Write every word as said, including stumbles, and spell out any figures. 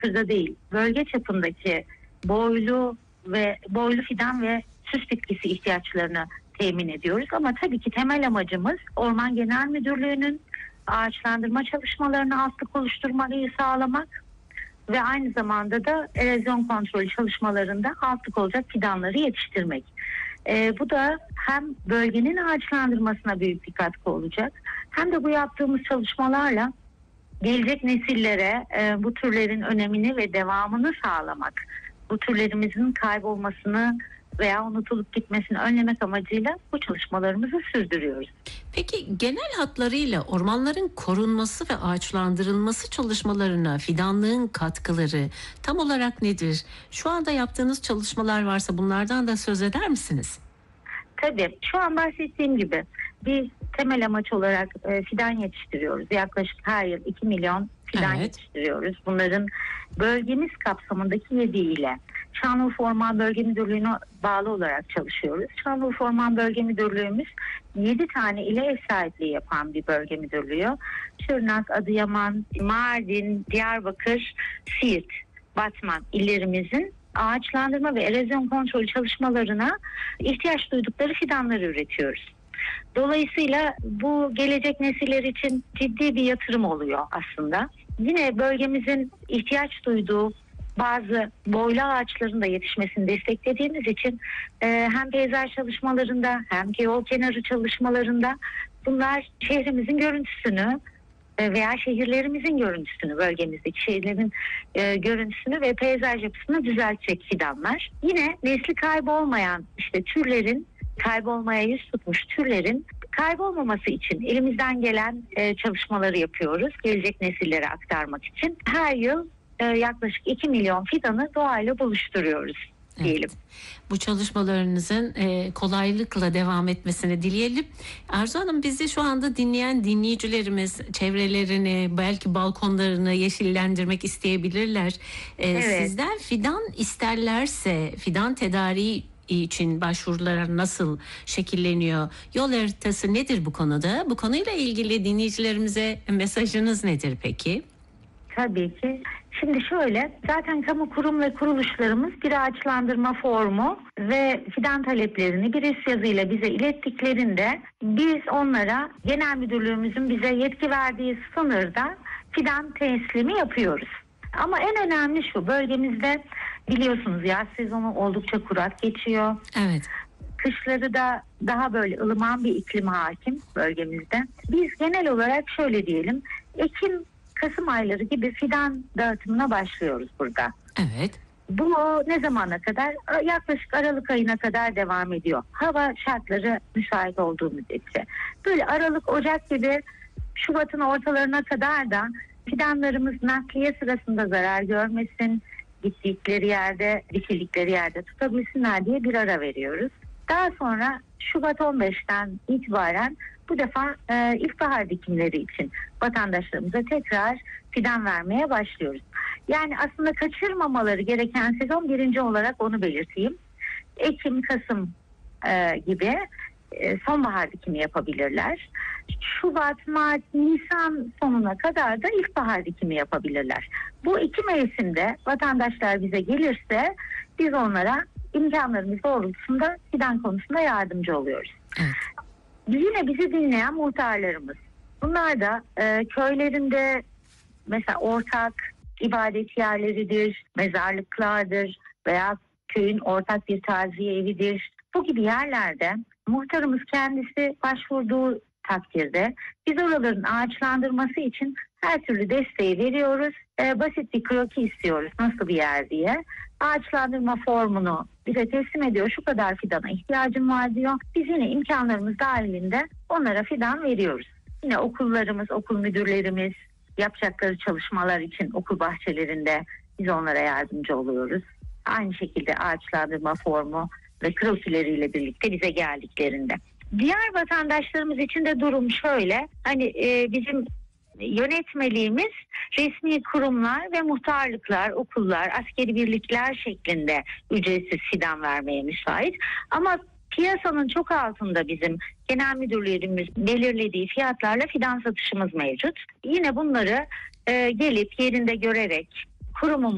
Burada değil, bölge çapındaki boylu ve boylu fidan ve süs bitkisi ihtiyaçlarını temin ediyoruz. Ama tabii ki temel amacımız Orman Genel Müdürlüğü'nün ağaçlandırma çalışmalarını altlık oluşturmayı sağlamak ve aynı zamanda da erozyon kontrolü çalışmalarında altlık olacak fidanları yetiştirmek. Ee, bu da hem bölgenin ağaçlandırmasına büyük bir katkı olacak, hem de bu yaptığımız çalışmalarla gelecek nesillere e, bu türlerin önemini ve devamını sağlamak, bu türlerimizin kaybolmasını veya unutulup gitmesini önlemek amacıyla bu çalışmalarımızı sürdürüyoruz. Peki genel hatlarıyla ormanların korunması ve ağaçlandırılması çalışmalarına fidanlığın katkıları tam olarak nedir? Şu anda yaptığınız çalışmalar varsa bunlardan da söz eder misiniz? Tabii, şu an bahsettiğim gibi biz temel amaç olarak e, fidan yetiştiriyoruz. Yaklaşık her yıl iki milyon fidan Evet. yetiştiriyoruz. Bunların bölgemiz kapsamındaki yedi ile Şanlıurfa Orman Bölge Müdürlüğü'ne bağlı olarak çalışıyoruz. Şanlıurfa Orman Bölge Müdürlüğümüz yedi tane ile ev sahipliği yapan bir bölge müdürlüğü. Şırnak, Adıyaman, Mardin, Diyarbakır, Siirt, Batman illerimizin ağaçlandırma ve erozyon kontrolü çalışmalarına ihtiyaç duydukları fidanları üretiyoruz. Dolayısıyla bu gelecek nesiller için ciddi bir yatırım oluyor aslında. Yine bölgemizin ihtiyaç duyduğu bazı boylu ağaçların da yetişmesini desteklediğimiz için e, hem peyzaj çalışmalarında hem ki yol kenarı çalışmalarında bunlar şehrimizin görüntüsünü e, veya şehirlerimizin görüntüsünü, bölgemizdeki şehirlerin e, görüntüsünü ve peyzaj yapısını düzeltecek fidanlar. Yine nesli kaybolmayan işte türlerin, kaybolmaya yüz tutmuş türlerin kaybolmaması için elimizden gelen e, çalışmaları yapıyoruz. Gelecek nesillere aktarmak için. Her yıl e, yaklaşık iki milyon fidanı doğayla buluşturuyoruz diyelim. Evet. Bu çalışmalarınızın e, kolaylıkla devam etmesini dileyelim. Arzu Hanım, bizi şu anda dinleyen dinleyicilerimiz çevrelerini, belki balkonlarını yeşillendirmek isteyebilirler. E, Evet. Sizden fidan isterlerse fidan tedariği için başvurular nasıl şekilleniyor? Yol haritası nedir bu konuda? Bu konuyla ilgili dinleyicilerimize mesajınız nedir peki? Tabii ki. Şimdi şöyle, zaten kamu kurum ve kuruluşlarımız bir ağaçlandırma formu ve fidan taleplerini bir üst yazıyla bize ilettiklerinde biz onlara genel müdürlüğümüzün bize yetki verdiği sınırda fidan teslimi yapıyoruz. Ama en önemli şu, bölgemizde biliyorsunuz yaz sezonu oldukça kurak geçiyor. Evet. Kışları da daha böyle ılıman bir iklim hakim bölgemizde. Biz genel olarak şöyle diyelim, Ekim Kasım ayları gibi fidan dağıtımına başlıyoruz burada. Evet. Bu ne zamana kadar? Yaklaşık Aralık ayına kadar devam ediyor. Hava şartları müsait olduğu müddetçe. Böyle Aralık, Ocak gibi Şubat'ın ortalarına kadar da fidanlarımız nakliye sırasında zarar görmesin, gittikleri yerde, dikildikleri yerde tutabilsinler diye bir ara veriyoruz. Daha sonra Şubat on beşten itibaren bu defa e, ilkbahar dikimleri için vatandaşlarımıza tekrar fidan vermeye başlıyoruz. Yani aslında kaçırmamaları gereken sezon birinci olarak onu belirteyim. Ekim, Kasım e, gibi e, sonbahar dikimi yapabilirler. Şubat, Mart, Nisan sonuna kadar da ilkbahar dikimi yapabilirler. Bu iki mevsimde vatandaşlar bize gelirse biz onlara imkanlarımız doğrultusunda fidan konusunda yardımcı oluyoruz. Evet. Yine bizi dinleyen muhtarlarımız. Bunlar da e, köylerinde mesela ortak ibadet yerleridir, mezarlıklardır veya köyün ortak bir taziye evidir. Bu gibi yerlerde muhtarımız kendisi başvurduğu takdirde biz oraların ağaçlandırması için her türlü desteği veriyoruz. E, basit bir kroki istiyoruz nasıl bir yer diye. Ağaçlandırma formunu bize teslim ediyor. Şu kadar fidana ihtiyacım var diyor. Biz yine imkanlarımız dahilinde onlara fidan veriyoruz. Yine okullarımız, okul müdürlerimiz yapacakları çalışmalar için okul bahçelerinde biz onlara yardımcı oluyoruz. Aynı şekilde ağaçlandırma formu ve krokileriyle birlikte bize geldiklerinde. Diğer vatandaşlarımız için de durum şöyle. Hani e, bizim yönetmeliğimiz resmi kurumlar ve muhtarlıklar, okullar, askeri birlikler şeklinde ücretsiz fidan vermeye müsait. Ama piyasanın çok altında bizim genel müdürlüğümüz belirlediği fiyatlarla fidan satışımız mevcut. Yine bunları e, gelip yerinde görerek kurumumuz